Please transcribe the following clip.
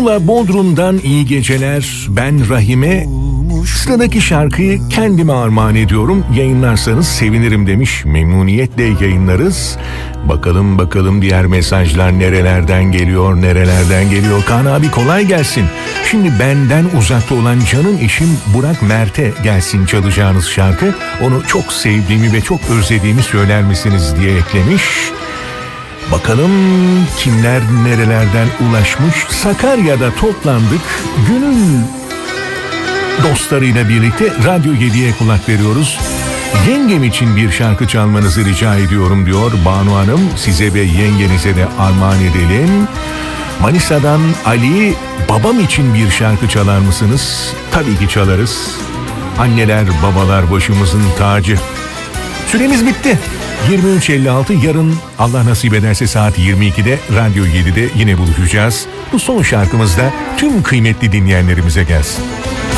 Muğla Bodrum'dan iyi geceler. Ben Rahime. Sıradaki şarkıyı kendime armağan ediyorum. Yayınlarsanız sevinirim demiş. Memnuniyetle yayınlarız. Bakalım diğer mesajlar nerelerden geliyor. Kaan abi kolay gelsin. Şimdi benden uzakta olan canım eşim Burak Mert'e gelsin çalacağınız şarkı. Onu çok sevdiğimi ve çok özlediğimi söyler misiniz diye eklemiş. Bakalım kimler nerelerden ulaşmış. Sakarya'da toplandık. Gönül dostlarıyla birlikte Radyo 7'ye kulak veriyoruz. Yengem için bir şarkı çalmanızı rica ediyorum diyor Banu Hanım. Size ve yengenize de armağan edelim. Manisa'dan Ali, babam için bir şarkı çalar mısınız? Tabii ki çalarız. Anneler babalar başımızın tacı. Süremiz bitti. 23.56 yarın Allah nasip ederse saat 22'de Radyo 7'de yine buluşacağız. Bu son şarkımız da tüm kıymetli dinleyenlerimize gelsin.